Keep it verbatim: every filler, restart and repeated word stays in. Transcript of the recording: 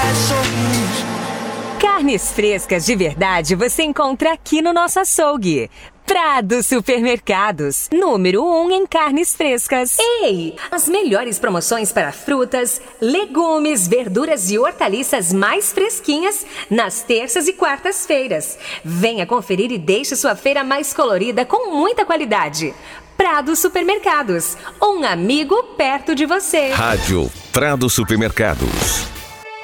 Carnes frescas de verdade você encontra aqui no nosso açougue. Prado Supermercados, número um em carnes frescas. Ei, as melhores promoções para frutas, legumes, verduras e hortaliças mais fresquinhas nas terças e quartas-feiras. Venha conferir e deixe sua feira mais colorida com muita qualidade. Prado Supermercados, um amigo perto de você. Rádio Prado Supermercados.